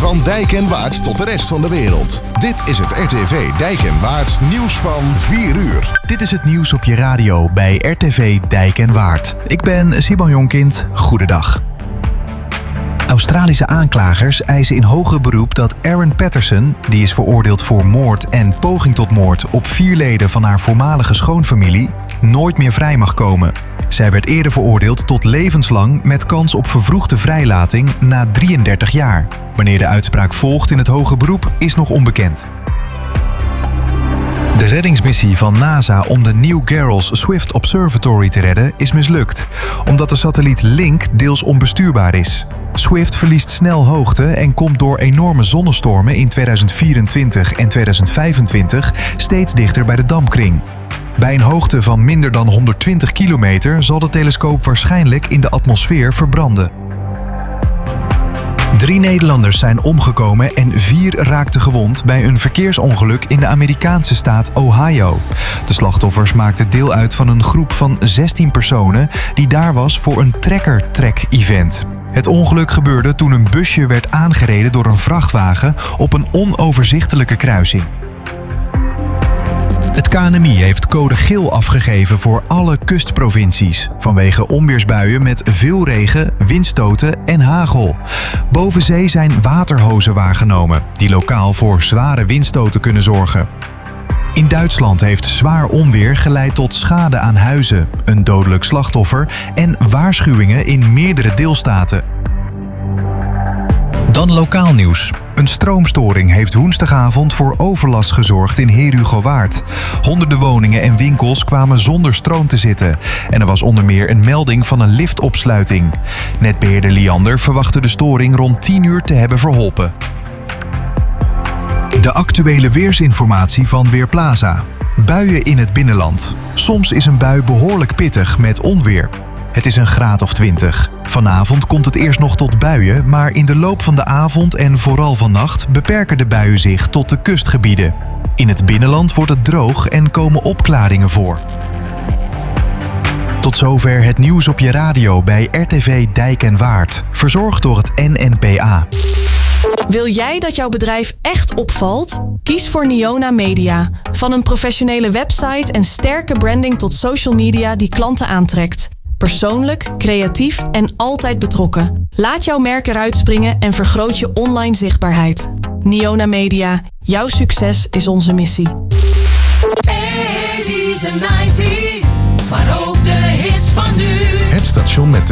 Van Dijk en Waard tot de rest van de wereld. Dit is het RTV Dijk en Waard nieuws van 4 uur. Dit is het nieuws op je radio bij RTV Dijk en Waard. Ik ben Simon Jonkind. Goedendag. Australische aanklagers eisen in hoger beroep dat Erin Patterson, die is veroordeeld voor moord en poging tot moord op 4 leden van haar voormalige schoonfamilie, nooit meer vrij mag komen. Zij werd eerder veroordeeld tot levenslang met kans op vervroegde vrijlating na 33 jaar. Wanneer de uitspraak volgt in het hoger beroep is nog onbekend. De reddingsmissie van NASA om de New Garrels Swift Observatory te redden is mislukt, omdat de satelliet Link deels onbestuurbaar is. Swift verliest snel hoogte en komt door enorme zonnestormen in 2024 en 2025 steeds dichter bij de dampkring. Bij een hoogte van minder dan 120 kilometer zal de telescoop waarschijnlijk in de atmosfeer verbranden. 3 Nederlanders zijn omgekomen en 4 raakten gewond bij een verkeersongeluk in de Amerikaanse staat Ohio. De slachtoffers maakten deel uit van een groep van 16 personen die daar was voor een trekker-trek-event. Het ongeluk gebeurde toen een busje werd aangereden door een vrachtwagen op een onoverzichtelijke kruising. Het KNMI heeft code geel afgegeven voor alle kustprovincies vanwege onweersbuien met veel regen, windstoten en hagel. Boven zee zijn waterhozen waargenomen die lokaal voor zware windstoten kunnen zorgen. In Duitsland heeft zwaar onweer geleid tot schade aan huizen, een dodelijk slachtoffer en waarschuwingen in meerdere deelstaten. Dan lokaal nieuws. Een stroomstoring heeft woensdagavond voor overlast gezorgd in Herugowaard. Honderden woningen en winkels kwamen zonder stroom te zitten. En er was onder meer een melding van een liftopsluiting. Netbeheerder Liander verwachtte de storing rond 10 uur te hebben verholpen. De actuele weersinformatie van Weerplaza. Buien in het binnenland. Soms is een bui behoorlijk pittig met onweer. Het is een graad of 20. Vanavond komt het eerst nog tot buien, maar in de loop van de avond en vooral vannacht beperken de buien zich tot de kustgebieden. In het binnenland wordt het droog en komen opklaringen voor. Tot zover het nieuws op je radio bij RTV Dijk en Waard. Verzorgd door het NNPA. Wil jij dat jouw bedrijf echt opvalt? Kies voor Niona Media. Van een professionele website en sterke branding tot social media die klanten aantrekt. Persoonlijk, creatief en altijd betrokken. Laat jouw merk eruit springen en vergroot je online zichtbaarheid. Niona Media. Jouw succes is onze missie. 80s en 90s, maar ook de hits van nu. Het station met de